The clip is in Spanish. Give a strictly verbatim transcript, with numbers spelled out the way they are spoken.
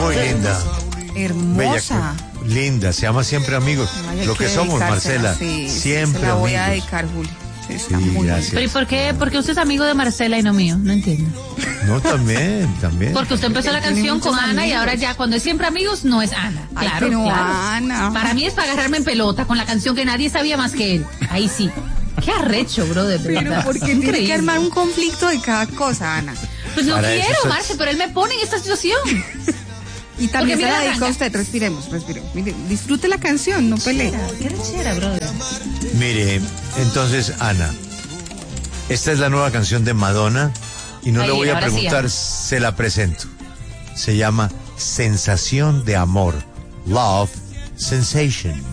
Muy linda. Hermosa. Bella, linda, se llama Siempre Amigos. Ay, Lo que somos, Marcela. Sí, siempre se la voy amigos. a dedicar, Julio. Sí, está Sí, muy gracias. Pero ¿y por qué? Porque usted es amigo de Marcela y no mío, no entiendo. No, también, también. Porque usted empezó la Tiene canción muchos con Ana y amigos. ahora ya cuando es siempre amigos no es Ana. Ay, Claro, pero claro. Ana. Para mí es para agarrarme en pelota con la canción que nadie sabía más que él. Ahí sí. Qué arrecho, bro, de Pero verdad. porque tiene Increíble. que armar un conflicto de cada cosa, Ana. Pues no Para eso quiero, se- Marce, pero él me pone en esta situación. Y también Porque se la mira, dedico a arranca. usted. Respiremos, respiremos. Mire, disfrute la canción, no pelee. Qué rechera, brother. Mire, entonces, Ana, esta es la nueva canción de Madonna y no Ahí, le voy a ahora sí, preguntar, Ana. se la presento. Se llama Sensación de Amor, Love Sensation.